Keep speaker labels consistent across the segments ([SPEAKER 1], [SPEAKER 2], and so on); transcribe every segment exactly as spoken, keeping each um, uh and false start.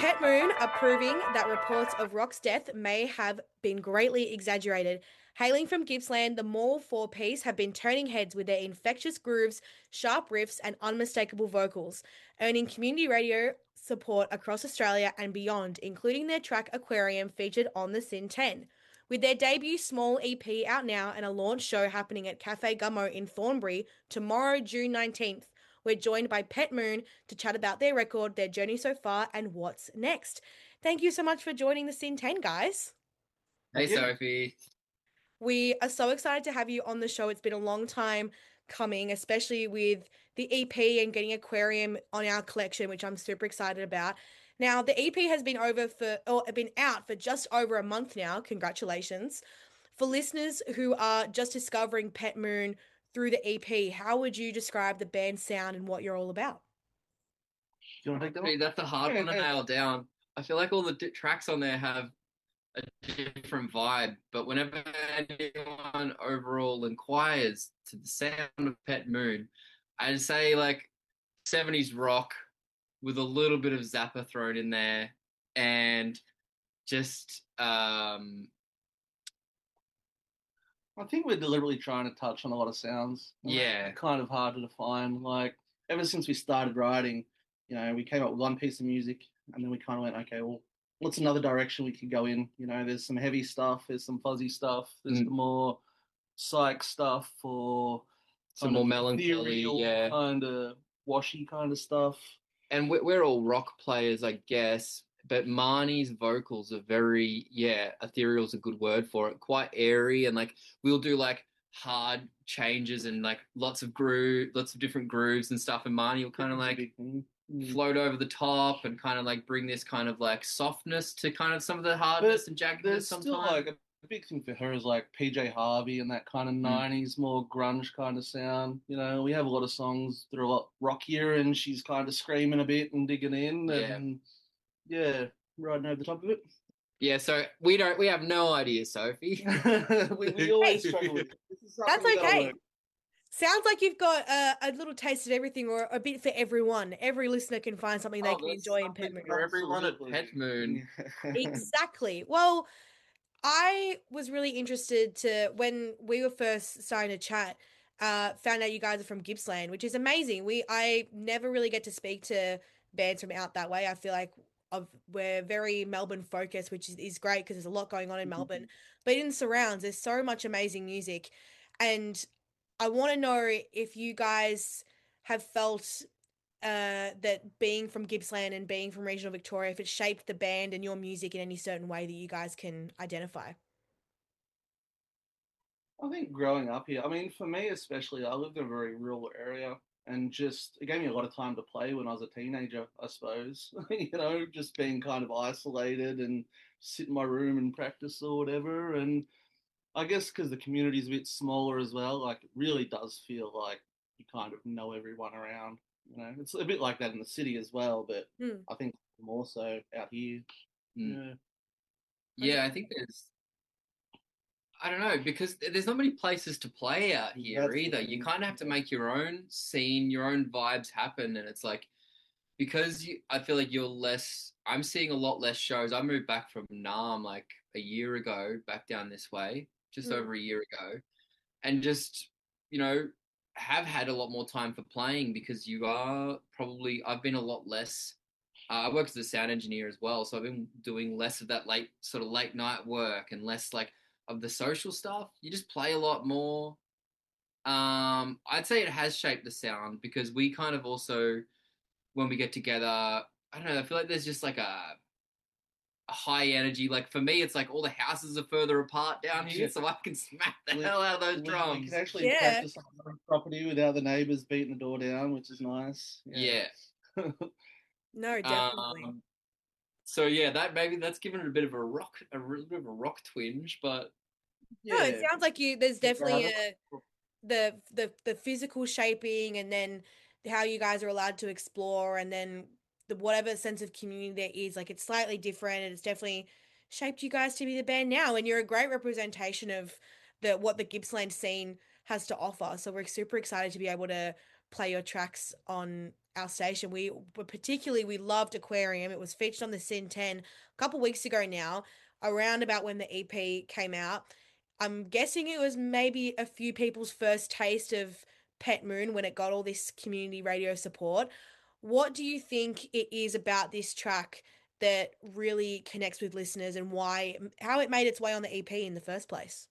[SPEAKER 1] Pet Moon are proving that reports of Rock's death may have been greatly exaggerated. Hailing from Gippsland, the Mall four piece have been turning heads with their infectious grooves, sharp riffs, and unmistakable vocals, earning community radio support across Australia and beyond, including their track Aquarium featured on the Sin ten. With their debut small E P out now and a launch show happening at Cafe Gummo in Thornbury tomorrow, June nineteenth, we're joined by Pet Moon to chat about their record, their journey so far, and what's next. Thank you so much for joining the Sin ten, guys.
[SPEAKER 2] Hey, Sophie.
[SPEAKER 1] We are so excited to have you on the show. It's been a long time coming, especially with the E P and getting Aquarium on our collection, which I'm super excited about. Now, the E P has been over for, or been out for just over a month now. Congratulations. For listeners who are just discovering Pet Moon through the E P, how would you describe the band's sound and what you're all about?
[SPEAKER 3] Do you want to take that
[SPEAKER 2] Hey,
[SPEAKER 3] one?
[SPEAKER 2] that's a hard one to nail down. I feel like all the di- tracks on there have a different vibe, but whenever anyone overall inquires to the sound of Pet Moon, I'd say like seventies rock with a little bit of Zappa thrown in there and just um
[SPEAKER 3] I think we're deliberately trying to touch on a lot of sounds.
[SPEAKER 2] yeah.
[SPEAKER 3] Kind of hard to define. Like, ever since we started writing, you know, we came up with one piece of music and then we kind of went, okay, well, what's another direction we could go in? You know, there's some heavy stuff, there's some fuzzy stuff, there's
[SPEAKER 2] Mm.
[SPEAKER 3] the more psych stuff or
[SPEAKER 2] Some
[SPEAKER 3] kind
[SPEAKER 2] more
[SPEAKER 3] of
[SPEAKER 2] melancholy,
[SPEAKER 3] ethereal,
[SPEAKER 2] yeah.
[SPEAKER 3] kind of washy kind of stuff.
[SPEAKER 2] And we're, we're all rock players, I guess. But Marnie's vocals are very, yeah, ethereal is a good word for it. Quite airy, and like we'll do like hard changes and like lots of groove, lots of different grooves and stuff. And Marnie will kind of
[SPEAKER 3] It's a
[SPEAKER 2] like
[SPEAKER 3] big thing. Mm.
[SPEAKER 2] float over the top and kind of like bring this kind of like softness to kind of some of the hardness
[SPEAKER 3] But
[SPEAKER 2] and jaggedness
[SPEAKER 3] there's still
[SPEAKER 2] sometimes.
[SPEAKER 3] like a big thing for her is like P J Harvey and that kind of
[SPEAKER 2] Mm.
[SPEAKER 3] nineties more grunge kind of sound. You know, we have a lot of songs that are a lot rockier and she's kind of screaming a bit and digging in
[SPEAKER 2] Yeah.
[SPEAKER 3] and yeah, riding over the top of it.
[SPEAKER 2] Yeah, so we don't we have no idea, Sophie.
[SPEAKER 3] we, we always
[SPEAKER 1] Hey,
[SPEAKER 3] struggle with it. This is something
[SPEAKER 1] that's
[SPEAKER 3] we gotta
[SPEAKER 1] okay.
[SPEAKER 3] work.
[SPEAKER 1] Sounds like you've got a, a little taste of everything or a bit for everyone. Every listener can find something they
[SPEAKER 2] Oh,
[SPEAKER 1] can
[SPEAKER 2] there's
[SPEAKER 1] enjoy in Pet
[SPEAKER 2] something
[SPEAKER 1] Moon.
[SPEAKER 2] for everyone at
[SPEAKER 3] Absolutely.
[SPEAKER 2] Pet Moon.
[SPEAKER 1] Exactly. Well, I was really interested to when we were first starting to chat, uh, found out you guys are from Gippsland, which is amazing. We I never really get to speak to bands from out that way. I feel like of we're very Melbourne focused, which is, is great because there's a lot going on in Melbourne. But in surrounds, there's so much amazing music. And I want to know if you guys have felt uh, that being from Gippsland and being from regional Victoria, if it shaped the band and your music in any certain way that you guys can identify.
[SPEAKER 3] I think growing up here, I mean, for me especially, I lived in a very rural area and just it gave me a lot of time to play when I was a teenager, I suppose. You know, just being kind of isolated and sit in my room and practice or whatever. And I guess because the community's a bit smaller as well, like it really does feel like you kind of know everyone around. You know, it's a bit like that in the city as well, but
[SPEAKER 1] Hmm.
[SPEAKER 3] I think more so out here.
[SPEAKER 2] Mm.
[SPEAKER 3] Yeah.
[SPEAKER 2] Yeah, I think there's I don't know because there's not many places to play out here
[SPEAKER 3] That's the
[SPEAKER 2] either. You
[SPEAKER 3] thing.
[SPEAKER 2] kind of have to make your own scene, your own vibes happen, and it's like because you, I feel like you're less. I'm seeing a lot less shows. I moved back from Nam like a year ago, back down this way, just
[SPEAKER 1] Hmm.
[SPEAKER 2] over a year ago, and just you know have had a lot more time for playing because you are probably I've been a lot less. Uh, I work as a sound engineer as well, so I've been doing less of that late sort of late night work and less like of the social stuff. You just play a lot more. Um, I'd say it has shaped the sound because we kind of also when we get together, I don't know, I feel like there's just like a, a high energy. Like for me, it's like all the houses are further apart down here,
[SPEAKER 3] Yeah.
[SPEAKER 2] so I can smack the
[SPEAKER 3] We,
[SPEAKER 2] hell out of those
[SPEAKER 3] we, we
[SPEAKER 2] drums.
[SPEAKER 3] can actually
[SPEAKER 1] Yeah.
[SPEAKER 3] practice on our own property without the neighbours beating the door down, which is nice. Yeah.
[SPEAKER 2] Yeah.
[SPEAKER 1] No, definitely.
[SPEAKER 2] Um, so yeah, that maybe that's given it a bit of a rock, a little bit of a rock twinge, but
[SPEAKER 1] No, it
[SPEAKER 3] Yeah.
[SPEAKER 1] sounds like you there's definitely
[SPEAKER 3] Yeah.
[SPEAKER 1] a the the the physical shaping and then how you guys are allowed to explore and then the whatever sense of community there is, like it's slightly different and it's definitely shaped you guys to be the band now and you're a great representation of the what the Gippsland scene has to offer. So we're super excited to be able to play your tracks on our station. We were particularly we loved Aquarium. It was featured on the Sin ten a couple weeks ago now, around about when the E P came out. I'm guessing it was maybe a few people's first taste of Pet Moon when it got all this community radio support. What do you think it is about this track that really connects with listeners, and why how it made its way on the E P in the first place?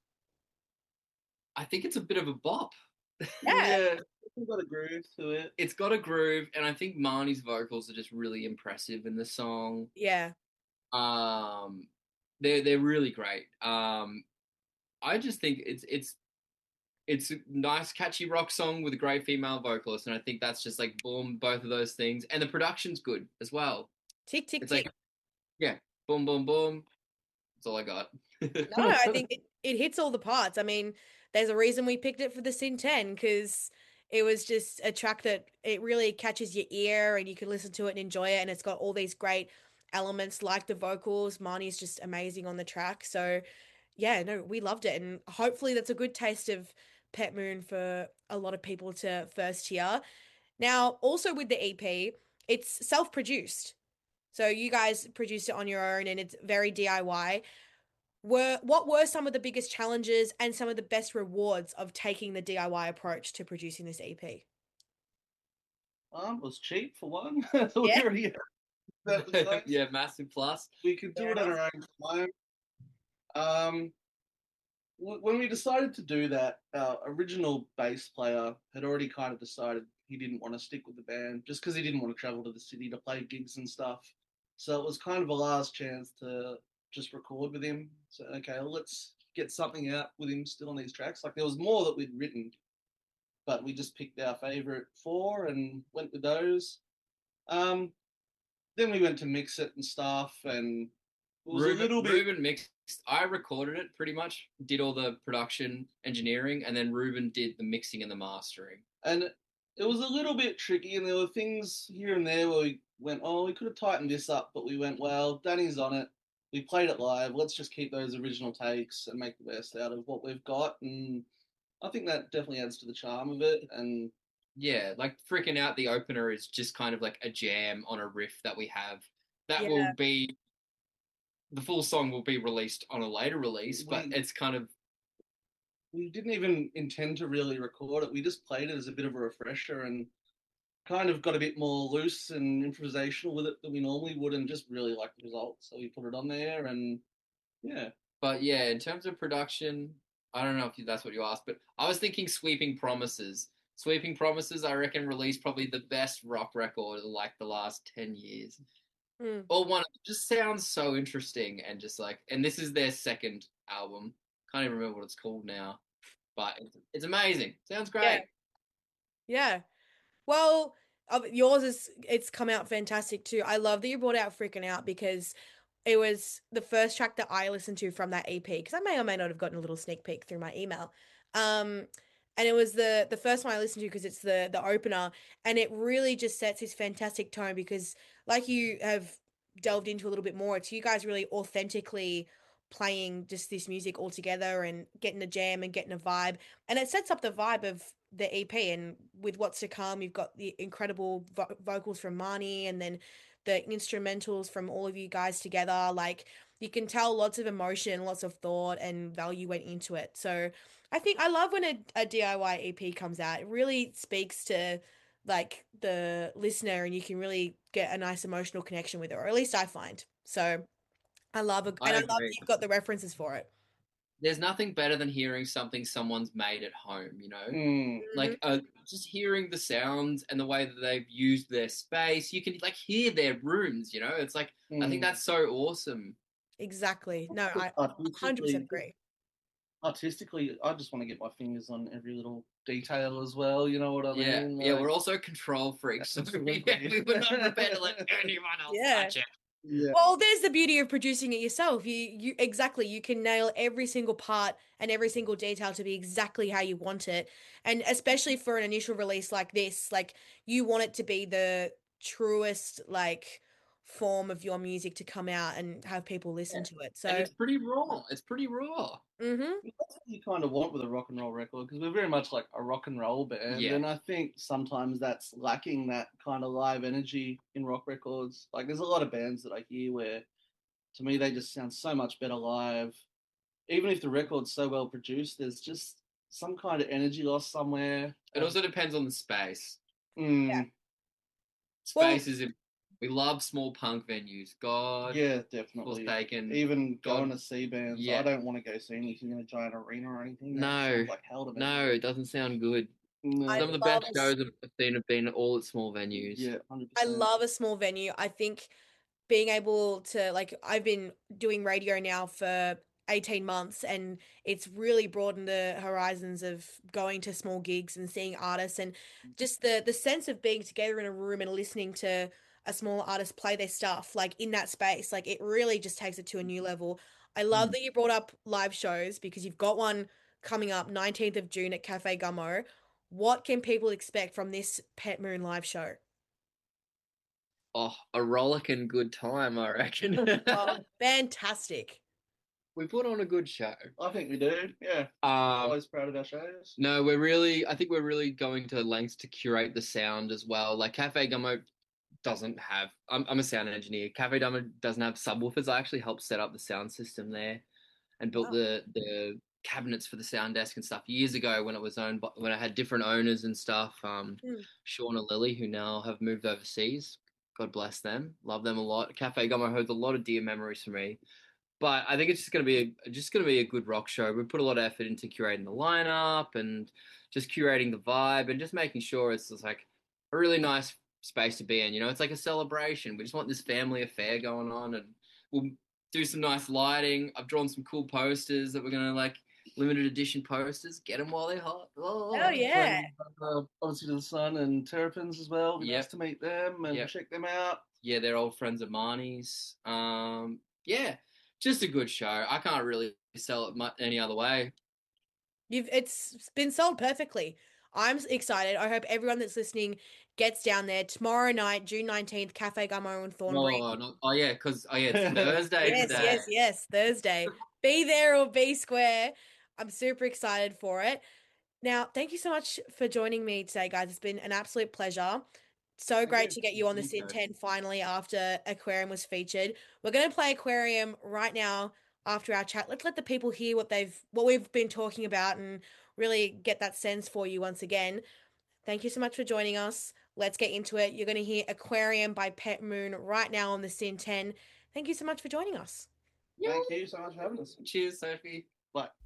[SPEAKER 2] I think it's a bit of a bop.
[SPEAKER 1] Yeah.
[SPEAKER 3] Yeah, it's got a groove to it.
[SPEAKER 2] It's got a groove, and I think Marnie's vocals are just really impressive in the song.
[SPEAKER 1] Yeah.
[SPEAKER 2] Um, they're they're really great. Um, I just think it's it's it's a nice, catchy rock song with a great female vocalist, and I think that's just like boom, both of those things, and the production's good as well.
[SPEAKER 1] Tick tick
[SPEAKER 2] It's
[SPEAKER 1] tick.
[SPEAKER 2] like, yeah, boom, boom, boom. That's all I got.
[SPEAKER 1] No, I think it, it hits all the parts. I mean, there's a reason we picked it for the Sin ten, because it was just a track that it really catches your ear and you can listen to it and enjoy it. And it's got all these great elements like the vocals. Marnie's just amazing on the track. So, yeah, no, we loved it. And hopefully that's a good taste of Pet Moon for a lot of people to first hear. Now, also with the E P, it's self produced. So you guys produced it on your own and it's very D I Y. Were what were some of the biggest challenges and some of the best rewards of taking the D I Y approach to producing this E P?
[SPEAKER 3] Um, it was cheap for one. we
[SPEAKER 1] Yeah.
[SPEAKER 3] already had that was nice.
[SPEAKER 2] Yeah, massive plus.
[SPEAKER 3] We could do
[SPEAKER 1] Fair
[SPEAKER 3] it on our own time. Um, w- when we decided to do that, our original bass player had already kind of decided he didn't want to stick with the band just because he didn't want to travel to the city to play gigs and stuff. So it was kind of a last chance to just record with him. So, okay, well, let's get something out with him still on these tracks. Like, there was more that we'd written, but we just picked our favourite four and went with those. Um, then we went to mix it and stuff, and it was
[SPEAKER 2] Ruben,
[SPEAKER 3] a little bit...
[SPEAKER 2] Ruben mixed. I recorded it pretty much, did all the production engineering, and then Ruben did the mixing and the mastering.
[SPEAKER 3] And it was a little bit tricky, and there were things here and there where we went, oh, we could have tightened this up, but we went, well, Danny's on it. We played it live. Let's just keep those original takes and make the best out of what we've got. And I think that definitely adds to the charm of it. And
[SPEAKER 2] yeah, like Freaking Out, the opener is just kind of like a jam on a riff that we have. That
[SPEAKER 1] Yeah.
[SPEAKER 2] will be, the full song will be released on a later release, but
[SPEAKER 3] We-
[SPEAKER 2] it's kind of,
[SPEAKER 3] we didn't even intend to really record it. We just played it as a bit of a refresher and kind of got a bit more loose and improvisational with it than we normally would, and just really liked the result. So we put it on there, and yeah.
[SPEAKER 2] but yeah, in terms of production, I don't know if that's what you asked, but I was thinking Sweeping Promises. Sweeping Promises, I reckon, released probably the best rock record of like the last ten years.
[SPEAKER 1] Mm.
[SPEAKER 2] Or one, it just sounds so interesting and just like, and this is their second album. Can't even remember what it's called now, but it's, it's amazing. Sounds great.
[SPEAKER 1] Yeah. Well, uh, yours is it's come out fantastic too. I love that you brought out Freaking Out, because it was the first track that I listened to from that E P, because I may or may not have gotten a little sneak peek through my email. Um, and it was the the first one I listened to because it's the the opener, and it really just sets this fantastic tone because, like you have delved into a little bit more, it's you guys really authentically playing just this music all together and getting a jam and getting a vibe, and it sets up the vibe of the E P. And with what's to come, you've got the incredible vo- vocals from Marnie, and then the instrumentals from all of you guys together. Like, you can tell lots of emotion, lots of thought and value went into it. So I think I love when a, a D I Y E P comes out. It really speaks to like the listener, and you can really get a nice emotional connection with it, or at least I find. So I love it,
[SPEAKER 2] I
[SPEAKER 1] and I love
[SPEAKER 2] agree.
[SPEAKER 1] that you've got the references for it.
[SPEAKER 2] There's nothing better than hearing something someone's made at home, you know?
[SPEAKER 3] Mm.
[SPEAKER 2] Like uh, just hearing the sounds and the way that they've used their space. You can like hear their rooms, you know? It's like, I think
[SPEAKER 3] Mm.
[SPEAKER 2] that's so awesome.
[SPEAKER 1] Exactly. No, I one hundred percent agree.
[SPEAKER 3] Artistically, I just want to get my fingers on every little detail as well. You know what I
[SPEAKER 2] Yeah,
[SPEAKER 3] mean?
[SPEAKER 2] yeah,
[SPEAKER 3] Like,
[SPEAKER 2] we're also control freaks, so
[SPEAKER 3] Absolutely.
[SPEAKER 2] yeah, we were not prepared to let anyone else
[SPEAKER 1] Yeah.
[SPEAKER 2] touch it.
[SPEAKER 3] yeah.
[SPEAKER 1] Well, there's the beauty of producing it yourself. You you exactly, you can nail every single part and every single detail to be exactly how you want it. And especially for an initial release like this, like you want it to be the truest, like form of your music to come out and have people listen
[SPEAKER 2] Yeah.
[SPEAKER 1] to it.
[SPEAKER 2] And
[SPEAKER 1] So,
[SPEAKER 2] it's pretty raw. It's pretty raw.
[SPEAKER 1] hmm
[SPEAKER 3] That's what you kind of want with a rock and roll record because we're very much like a rock and roll band,
[SPEAKER 2] Yeah.
[SPEAKER 3] and I think sometimes that's lacking that kind of live energy in rock records. Like, there's a lot of bands that I hear where, to me, they just sound so much better live. Even if the record's so well produced, there's just some kind of energy loss somewhere.
[SPEAKER 2] It also depends on the space.
[SPEAKER 3] Mm,
[SPEAKER 1] Yeah.
[SPEAKER 2] Space is in, we love small punk venues. God,
[SPEAKER 3] yeah, definitely.
[SPEAKER 2] forsaken.
[SPEAKER 3] Even
[SPEAKER 2] God-
[SPEAKER 3] going to see bands,
[SPEAKER 2] yeah.
[SPEAKER 3] I don't want to go see anything in a giant arena or anything. That
[SPEAKER 2] No.
[SPEAKER 3] sounds like hell to me.
[SPEAKER 2] No, it doesn't sound good.
[SPEAKER 3] No.
[SPEAKER 1] I
[SPEAKER 2] Some of the
[SPEAKER 1] love
[SPEAKER 2] best
[SPEAKER 1] a s-
[SPEAKER 2] shows I've seen have been all at small venues.
[SPEAKER 3] Yeah, one hundred
[SPEAKER 1] I
[SPEAKER 3] percent.
[SPEAKER 1] love a small venue. I think being able to, like, I've been doing radio now for eighteen months, and it's really broadened the horizons of going to small gigs and seeing artists, and just the the sense of being together in a room and listening to a small artist play their stuff, like in that space, like it really just takes it to a new level. I love
[SPEAKER 2] Mm.
[SPEAKER 1] that you brought up live shows because you've got one coming up nineteenth of June at Cafe Gummo. What can people expect from this Pet Moon live show?
[SPEAKER 2] Oh, a rollicking good time, I reckon.
[SPEAKER 1] Oh, fantastic.
[SPEAKER 2] We put on a good show.
[SPEAKER 3] I think we do. Yeah,
[SPEAKER 2] Um,
[SPEAKER 3] always proud of our shows.
[SPEAKER 2] no, we're really, I think we're really going to lengths to curate the sound as well. Like Cafe Gummo doesn't have, I'm, I'm a sound engineer. Cafe Gummo doesn't have subwoofers. I actually helped set up the sound system there and built
[SPEAKER 1] Wow.
[SPEAKER 2] the the cabinets for the sound desk and stuff years ago when it was owned by, when I had different owners and stuff. Um,
[SPEAKER 1] Mm.
[SPEAKER 2] Sean and Lily, who now have moved overseas. God bless them. Love them a lot. Cafe Gummo holds a lot of dear memories for me. But I think it's just gonna be a, just gonna be a good rock show. We put a lot of effort into curating the lineup and just curating the vibe and just making sure it's just like a really nice space to be in. You know, it's like a celebration. We just want this family affair going on, and we'll do some nice lighting. I've drawn some cool posters that we're gonna like limited edition posters. Get them while they're hot. Oh,
[SPEAKER 1] Oh, yeah.
[SPEAKER 3] Uh, obviously to the Sun and Terrapins as well. Be
[SPEAKER 2] Yep.
[SPEAKER 3] nice to meet them and
[SPEAKER 2] Yep.
[SPEAKER 3] check them out.
[SPEAKER 2] Yeah, they're old friends of Marnie's. Um, yeah, just a good show. I can't really sell it mu- any other way.
[SPEAKER 1] You've it's been sold perfectly. I'm excited. I hope everyone that's listening gets down there tomorrow night, June nineteenth, Cafe Gummo and Thornbury.
[SPEAKER 2] Oh, no, oh yeah, because oh yeah, it's Thursday
[SPEAKER 1] Yes,
[SPEAKER 2] today.
[SPEAKER 1] yes, yes, Thursday. Be there or be square. I'm super excited for it. Now, thank you so much for joining me today, guys. It's been an absolute pleasure. So
[SPEAKER 3] Thank
[SPEAKER 1] great
[SPEAKER 3] you.
[SPEAKER 1] to get you on the
[SPEAKER 2] Thank you.
[SPEAKER 1] Sin ten finally after Aquarium was featured. We're going to play Aquarium right now after our chat. Let's let the people hear what they've what we've been talking about and really get that sense for you once again. Thank you so much for joining us. Let's get into it. You're going to hear Aquarium by Pet Moon right now on the Sin ten. Thank you so much for joining us.
[SPEAKER 3] Thank you so much for having us.
[SPEAKER 2] Cheers, Sophie.
[SPEAKER 3] Bye.